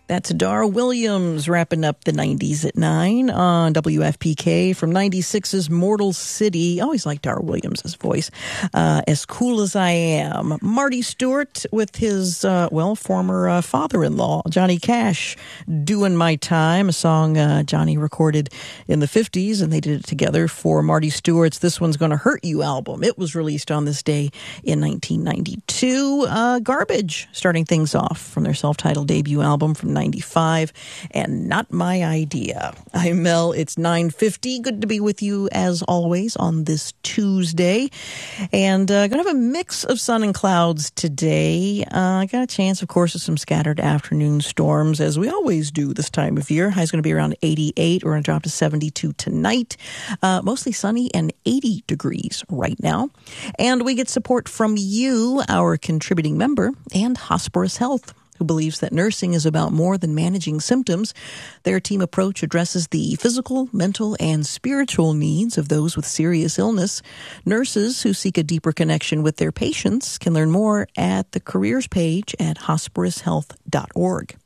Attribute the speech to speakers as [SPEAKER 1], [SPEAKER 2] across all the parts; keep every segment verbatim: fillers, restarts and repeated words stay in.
[SPEAKER 1] That's Dar Williams wrapping up the nineties at nine on W F P K from ninety-six's Mortal City. I always liked Dar Williams' voice. Uh, As Cool as I Am. Marty Stewart with his, uh, well, former uh, father-in-law, Johnny Cash, Doing My Time, a song uh, Johnny recorded in the fifties, and they did it together for Marty Stewart's This One's Gonna Hurt You album. It was released on this day in nineteen ninety-two. Uh, Garbage starting things off from their self-titled debut album from ninety-five, and Not My Idea. I'm Mel. It's nine fifty. Good to be with you as always on this Tuesday. And uh, going to have a mix of sun and clouds today. Uh, I got a chance, of course, of some scattered afternoon storms, as we always do this time of year. High's going to be around eighty-eight. We're going to drop to seventy-two tonight. Uh, mostly sunny and eighty degrees right now. And we get support from you, our contributing member, and Hospirus Health, who believes that nursing is about more than managing symptoms. Their team approach addresses the physical, mental, and spiritual needs of those with serious illness. Nurses who seek a deeper connection with their patients can learn more at the careers page at hospirus health dot org.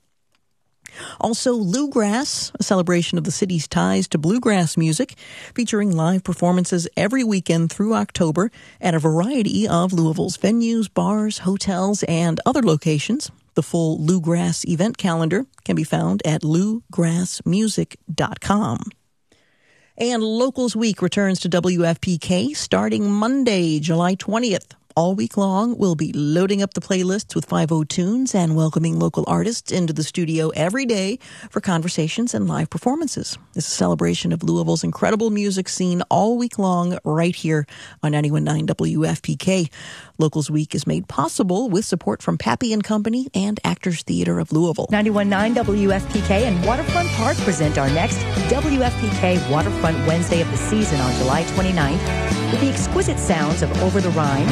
[SPEAKER 1] Also, Bluegrass, a celebration of the city's ties to bluegrass music, featuring live performances every weekend through October at a variety of Louisville's venues, bars, hotels, and other locations. The full Bluegrass event calendar can be found at lou grass music dot com. And Locals Week returns to W F P K starting Monday, July twentieth. All week long, we'll be loading up the playlists with five oh tunes and welcoming local artists into the studio every day for conversations and live performances. It's a celebration of Louisville's incredible music scene all week long right here on ninety-one point nine W F P K. Locals Week is made possible with support from Pappy and Company and Actors Theater of Louisville.
[SPEAKER 2] ninety-one point nine W F P K and Waterfront Park present our next W F P K Waterfront Wednesday of the season on July twenty-ninth with the exquisite sounds of Over the Rhine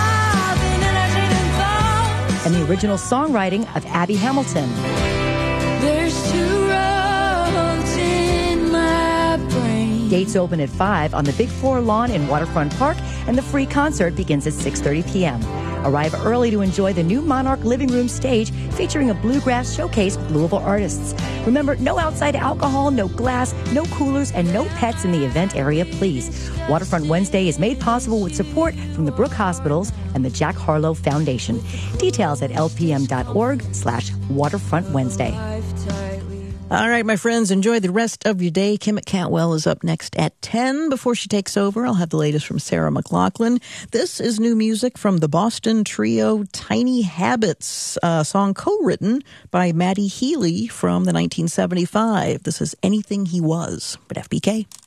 [SPEAKER 2] and the original songwriting of Abby Hamilton.
[SPEAKER 3] There's two roads in my brain.
[SPEAKER 2] Gates open at five on the Big Floor lawn in Waterfront Park, and the free concert begins at six thirty p.m. Arrive early to enjoy the new Monarch Living Room stage featuring a bluegrass showcase with Louisville artists. Remember, no outside alcohol, no glass, no coolers, and no pets in the event area, please. Waterfront Wednesday is made possible with support from the Brooke Hospitals and the Jack Harlow Foundation. Details at lpm.org slash Waterfront Wednesday.
[SPEAKER 1] All right, my friends, enjoy the rest of your day. Kim Cantwell is up next at ten. Before she takes over, I'll have the latest from Sarah McLachlan. This is new music from the Boston trio Tiny Habits, a song co-written by Maddie Healy from the nineteen seventy-five. This is Anything He Was, at F B K.